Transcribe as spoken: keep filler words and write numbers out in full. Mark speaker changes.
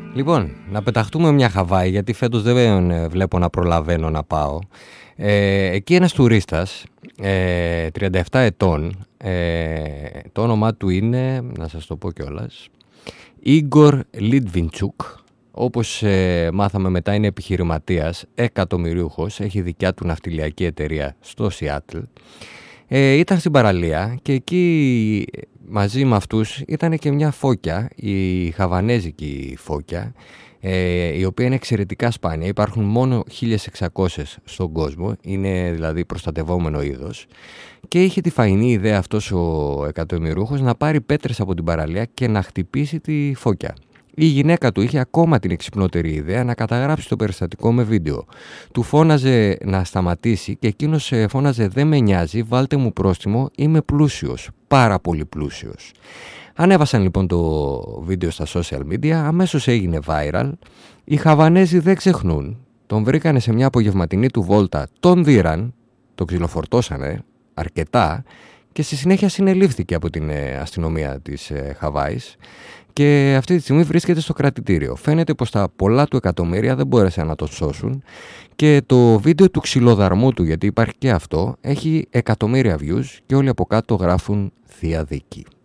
Speaker 1: Λοιπόν, να πεταχτούμε μια Χαβάη, γιατί φέτος δεν βλέπω να προλαβαίνω να πάω. Ε, εκεί ένας τουρίστας, ε, τριάντα επτά ετών, ε, το όνομά του είναι, να σας το πω κιόλας, Ίγκορ Λίτβιντσουκ. Όπως ε, μάθαμε μετά, είναι επιχειρηματίας, εκατομμυρίουχος, έχει δικιά του ναυτιλιακή εταιρεία στο Σιάτλ. Ε, ήταν στην παραλία και εκεί μαζί με αυτούς ήταν και μια φώκια, η χαβανέζικη φώκια, ε, η οποία είναι εξαιρετικά σπάνια. Υπάρχουν μόνο χίλιες εξακόσιες στον κόσμο, είναι δηλαδή προστατευόμενο είδος. Και είχε τη φαϊνή ιδέα αυτός ο εκατομμυρούχος να πάρει πέτρες από την παραλία και να χτυπήσει τη φώκια. Η γυναίκα του είχε ακόμα την εξυπνότερη ιδέα να καταγράψει το περιστατικό με βίντεο. Του φώναζε να σταματήσει και εκείνος φώναζε «Δεν με νοιάζει, βάλτε μου πρόστιμο, είμαι πλούσιος, πάρα πολύ πλούσιος». Ανέβασαν λοιπόν το βίντεο στα social media, αμέσως έγινε viral. Οι Χαβανέζοι δεν ξεχνούν, τον βρήκανε σε μια απογευματινή του βόλτα, τον δίραν, τον ξυλοφορτώσανε αρκετά και στη συνέχεια συνελήφθηκε από την αστυνομία της Χαβάης. Και αυτή τη στιγμή βρίσκεται στο κρατητήριο. Φαίνεται πως τα πολλά του εκατομμύρια δεν μπόρεσαν να τον σώσουν και το βίντεο του ξυλοδαρμού του, γιατί υπάρχει και αυτό, έχει εκατομμύρια views και όλοι από κάτω γράφουν «Θεία δίκη».